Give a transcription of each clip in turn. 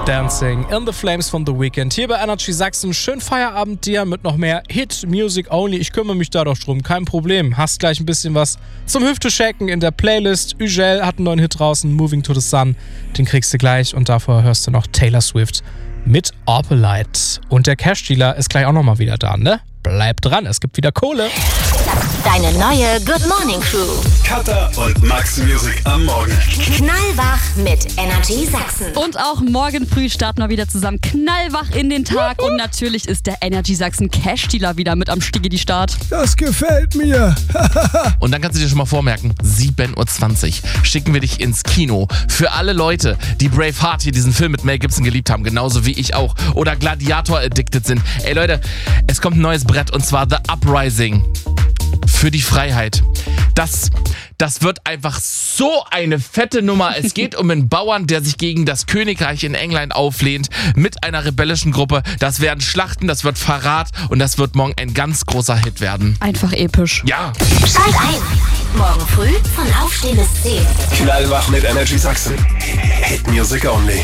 Dancing in the Flames von The Weeknd. Hier bei Energy Sachsen. Schönen Feierabend dir mit noch mehr Hit Music Only. Ich kümmere mich da doch drum, kein Problem. Hast gleich ein bisschen was zum Hüfte-Checken in der Playlist. Ugel hat einen neuen Hit draußen, Moving to the Sun. Den kriegst du gleich und davor hörst du noch Taylor Swift mit Opalite. Und der Cash-Dealer ist gleich auch nochmal wieder da, ne? Bleib dran, es gibt wieder Kohle. Deine neue Good Morning Crew. Katha und Max Music am Morgen. Knallwach mit Energy Sachsen. Und auch morgen früh starten wir wieder zusammen knallwach in den Tag. Und natürlich ist der Energy Sachsen Cash-Dealer wieder mit am Start. Das gefällt mir. Und dann kannst du dir schon mal vormerken, 7:20 Uhr schicken wir dich ins Kino. Für alle Leute, die Braveheart hier, diesen Film mit Mel Gibson geliebt haben, genauso wie ich auch, oder Gladiator addicted sind. Ey Leute, es kommt ein neues Brett und zwar The Uprising. Für die Freiheit. Das wird einfach so eine fette Nummer. Es geht um einen Bauern, der sich gegen das Königreich in England auflehnt mit einer rebellischen Gruppe. Das werden Schlachten, das wird Verrat und das wird morgen ein ganz großer Hit werden. Einfach episch. Ja. Schalt ein. Morgen früh von Aufstehen bis 10. Knallwach mit Energy Sachsen. Hit Music Only.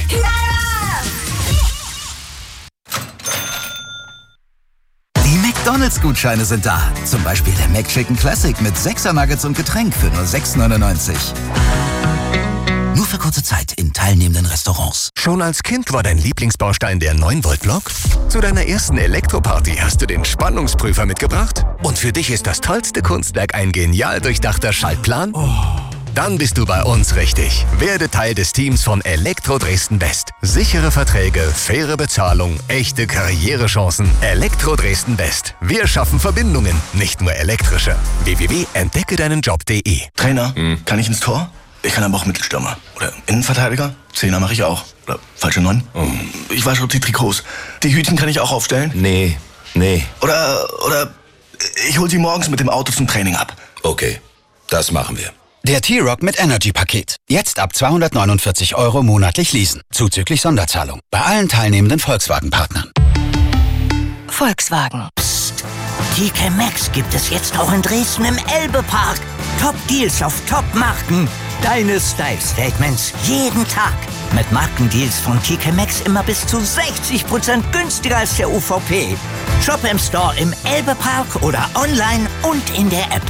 McDonalds-Gutscheine sind da. Zum Beispiel der McChicken Classic mit 6er Nuggets und Getränk für nur 6,99. Nur für kurze Zeit in teilnehmenden Restaurants. Schon als Kind war dein Lieblingsbaustein der 9-Volt-Block? Zu deiner ersten Elektroparty hast du den Spannungsprüfer mitgebracht? Und für dich ist das tollste Kunstwerk ein genial durchdachter Schaltplan? Dann bist du bei uns richtig. Werde Teil des Teams von Elektro Dresden West. Sichere Verträge, faire Bezahlung, echte Karrierechancen. Elektro Dresden West. Wir schaffen Verbindungen, nicht nur elektrische. www.entdeckedeinenjob.de. Trainer, kann ich ins Tor? Ich kann aber auch Mittelstürmer. Oder Innenverteidiger? Zehner mache ich auch. Oder falsche 9? Ich wasche die Trikots. Die Hütchen kann ich auch aufstellen? Nee. Oder ich hol sie morgens mit dem Auto zum Training ab. Okay, das machen wir. Der T-Rock mit Energy-Paket. Jetzt ab 249 € monatlich leasen. Zuzüglich Sonderzahlung. Bei allen teilnehmenden Volkswagen-Partnern. Volkswagen. Psst. TK Maxx gibt es jetzt auch in Dresden im Elbe-Park. Top-Deals auf Top-Marken. Deine Style-Statements jeden Tag. Mit Markendeals von TK Maxx immer bis zu 60% günstiger als der UVP. Shop im Store im Elbe-Park oder online und in der App.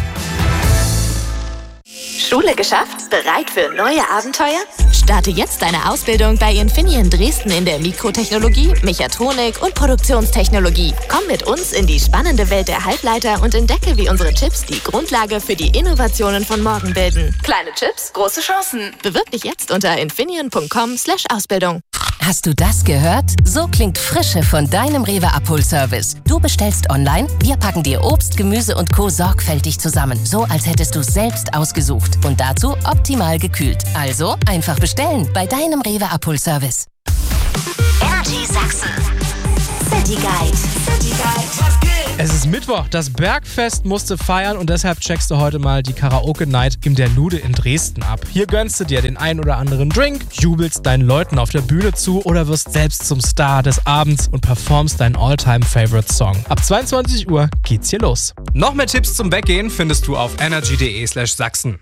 Schule geschafft? Bereit für neue Abenteuer? Starte jetzt deine Ausbildung bei Infineon Dresden in der Mikrotechnologie, Mechatronik und Produktionstechnologie. Komm mit uns in die spannende Welt der Halbleiter und entdecke, wie unsere Chips die Grundlage für die Innovationen von morgen bilden. Kleine Chips, große Chancen. Bewirb dich jetzt unter infineon.com/Ausbildung. Hast du das gehört? So klingt Frische von deinem Rewe-Abholservice. Du bestellst online, wir packen dir Obst, Gemüse und Co. sorgfältig zusammen. So, als hättest du es selbst ausgesucht. Und dazu optimal gekühlt. Also einfach bestellen bei deinem Rewe-Abholservice. Energy Sachsen. City Guide. Es ist Mittwoch, das Bergfest musste feiern und deshalb checkst du heute mal die Karaoke-Night im Der Lude in Dresden ab. Hier gönnst du dir den ein oder anderen Drink, jubelst deinen Leuten auf der Bühne zu oder wirst selbst zum Star des Abends und performst deinen All-Time-Favorite-Song. Ab 22 Uhr geht's hier los. Noch mehr Tipps zum Weggehen findest du auf energy.de/Sachsen.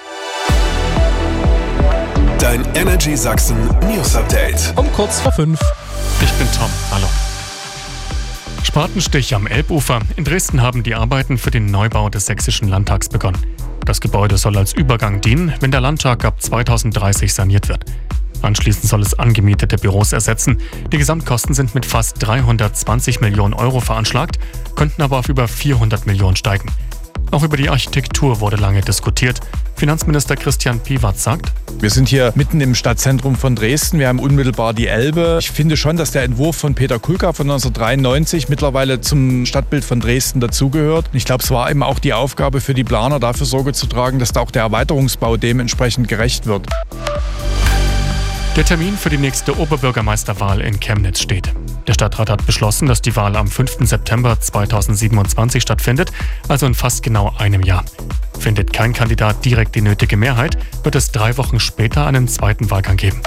Dein Energy Sachsen News Update. Um kurz vor 5. Ich bin Tom. Hallo. Spatenstich am Elbufer. In Dresden haben die Arbeiten für den Neubau des Sächsischen Landtags begonnen. Das Gebäude soll als Übergang dienen, wenn der Landtag ab 2030 saniert wird. Anschließend soll es angemietete Büros ersetzen. Die Gesamtkosten sind mit fast 320 Millionen € veranschlagt, könnten aber auf über 400 Millionen steigen. Auch über die Architektur wurde lange diskutiert. Finanzminister Christian Piwatz sagt: Wir sind hier mitten im Stadtzentrum von Dresden. Wir haben unmittelbar die Elbe. Ich finde schon, dass der Entwurf von Peter Kulka von 1993 mittlerweile zum Stadtbild von Dresden dazugehört. Ich glaube, es war eben auch die Aufgabe für die Planer, dafür Sorge zu tragen, dass da auch der Erweiterungsbau dementsprechend gerecht wird. Der Termin für die nächste Oberbürgermeisterwahl in Chemnitz steht. Der Stadtrat hat beschlossen, dass die Wahl am 5. September 2027 stattfindet, also in fast genau einem Jahr. Findet kein Kandidat direkt die nötige Mehrheit, wird es 3 Wochen später einen zweiten Wahlgang geben.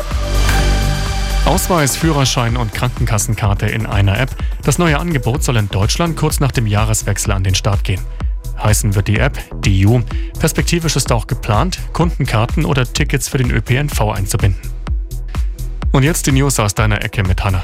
Ausweis, Führerschein und Krankenkassenkarte in einer App. Das neue Angebot soll in Deutschland kurz nach dem Jahreswechsel an den Start gehen. Heißen wird die App DIU. Perspektivisch ist auch geplant, Kundenkarten oder Tickets für den ÖPNV einzubinden. Und jetzt die News aus deiner Ecke mit Hanna.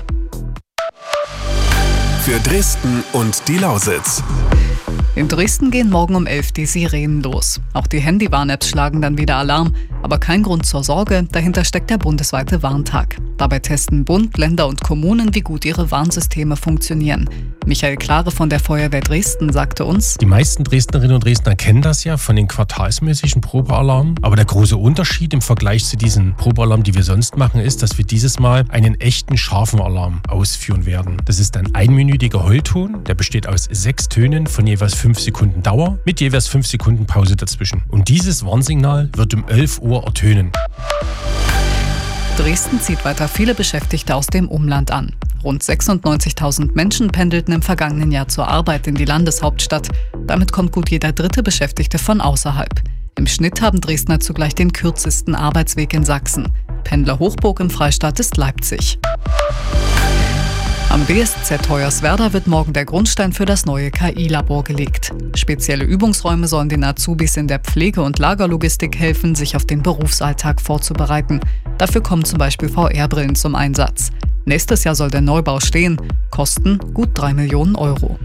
Für Dresden und die Lausitz. In Dresden gehen morgen um 11 die Sirenen los. Auch die Handy-Warn-Apps schlagen dann wieder Alarm. Aber kein Grund zur Sorge, dahinter steckt der bundesweite Warntag. Dabei testen Bund, Länder und Kommunen, wie gut ihre Warnsysteme funktionieren. Michael Klare von der Feuerwehr Dresden sagte uns: Die meisten Dresdnerinnen und Dresdner kennen das ja von den quartalsmäßigen Probealarmen. Aber der große Unterschied im Vergleich zu diesen Probealarmen, die wir sonst machen, ist, dass wir dieses Mal einen echten scharfen Alarm ausführen werden. Das ist ein einminütiger Heulton, der besteht aus 6 Tönen von jeweils 5 Sekunden Dauer mit jeweils 5 Sekunden Pause dazwischen. Und dieses Warnsignal wird um 11 Uhr ertönen. Dresden zieht weiter viele Beschäftigte aus dem Umland an. Rund 96.000 Menschen pendelten im vergangenen Jahr zur Arbeit in die Landeshauptstadt. Damit kommt gut jeder 3. Beschäftigte von außerhalb. Im Schnitt haben Dresdner zugleich den kürzesten Arbeitsweg in Sachsen. Pendlerhochburg im Freistaat ist Leipzig. Am BSZ Hoyerswerda wird morgen der Grundstein für das neue KI-Labor gelegt. Spezielle Übungsräume sollen den Azubis in der Pflege- und Lagerlogistik helfen, sich auf den Berufsalltag vorzubereiten. Dafür kommen zum Beispiel VR-Brillen zum Einsatz. Nächstes Jahr soll der Neubau stehen. Kosten gut 3 Millionen Euro.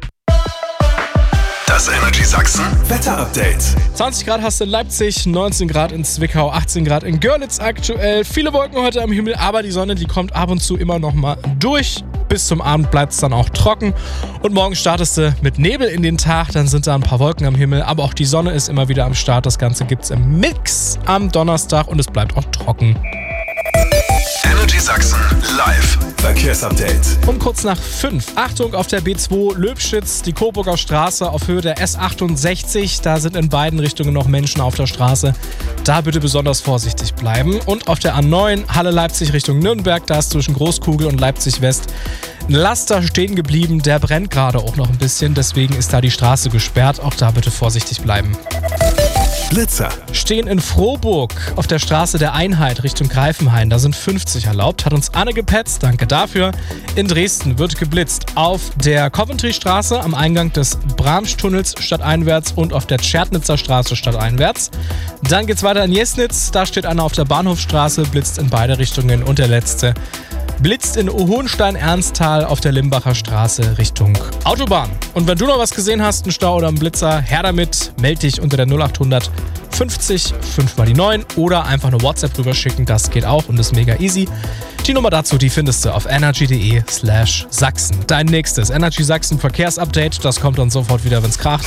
Das Energy Sachsen Wetter-Update. 20 Grad hast du in Leipzig, 19 Grad in Zwickau, 18 Grad in Görlitz aktuell. Viele Wolken heute am Himmel, aber die Sonne, die kommt ab und zu immer noch mal durch. Bis zum Abend bleibt es dann auch trocken. Und morgen startest du mit Nebel in den Tag, dann sind da ein paar Wolken am Himmel. Aber auch die Sonne ist immer wieder am Start. Das Ganze gibt es im Mix am Donnerstag und es bleibt auch trocken. Energy Sachsen live Verkehrsupdate. Um kurz nach 5. Achtung auf der B2 Löbschitz, die Coburger Straße auf Höhe der S68. Da sind in beiden Richtungen noch Menschen auf der Straße. Da bitte besonders vorsichtig bleiben. Und auf der A9 Halle Leipzig Richtung Nürnberg, da ist zwischen Großkugel und Leipzig West ein Laster stehen geblieben. Der brennt gerade auch noch ein bisschen, deswegen ist da die Straße gesperrt. Auch da bitte vorsichtig bleiben. Blitzer stehen in Frohburg auf der Straße der Einheit Richtung Greifenhain. Da sind 50 erlaubt. Hat uns Anne gepetzt. Danke dafür. In Dresden wird geblitzt auf der Coventry-Straße am Eingang des Bramstunnels stadteinwärts und auf der Tschernitzer Straße stadteinwärts. Dann geht's weiter in Jesnitz. Da steht einer auf der Bahnhofstraße, blitzt in beide Richtungen. Und der letzte blitzt in Hohenstein-Ernsthal auf der Limbacher Straße Richtung Autobahn. Und wenn du noch was gesehen hast, einen Stau oder einen Blitzer, her damit, melde dich unter der 0800 50 5 mal die 9 oder einfach eine WhatsApp rüberschicken, das geht auch und ist mega easy. Die Nummer dazu, die findest du auf energy.de/Sachsen. Dein nächstes Energy Sachsen Verkehrsupdate, das kommt dann sofort wieder, wenn's kracht.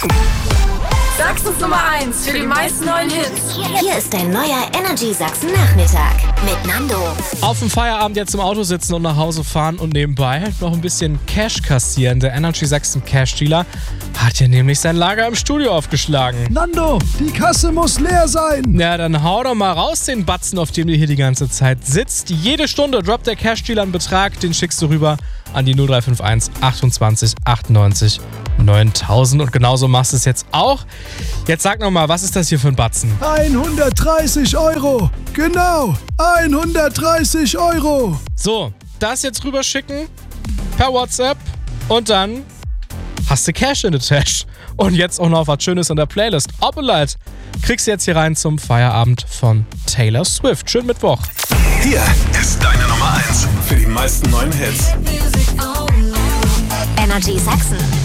Sachsens Nummer 1 für die meisten neuen Hits. Hier ist dein neuer Energy Sachsen Nachmittag mit Nando. Auf dem Feierabend jetzt im Auto sitzen und nach Hause fahren und nebenbei noch ein bisschen Cash kassieren. Der Energy Sachsen Cash Dealer hat hier nämlich sein Lager im Studio aufgeschlagen. Nando, die Kasse muss leer sein. Ja, dann hau doch mal raus den Batzen, auf dem du hier die ganze Zeit sitzt. Jede Stunde droppt der Cash Dealer einen Betrag, den schickst du rüber an die 0351 28 98 9000 und genauso machst du es jetzt auch. Jetzt sag noch mal, was ist das hier für ein Batzen? 130 Euro, genau, 130 Euro. So, das jetzt rüberschicken per WhatsApp und dann hast du Cash in the Tash. Und jetzt auch noch was Schönes in der Playlist. Opelite kriegst du jetzt hier rein zum Feierabend von Taylor Swift. Schönen Mittwoch. Hier ist deine Nummer 1 für die meisten neuen Hits. Energy Sachsen.